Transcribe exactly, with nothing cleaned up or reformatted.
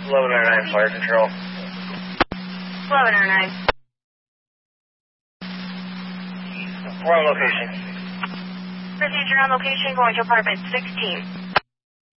eleven oh nine, fire control. eleven oh nine. We're on location. Procedure on location, going to apartment sixteen.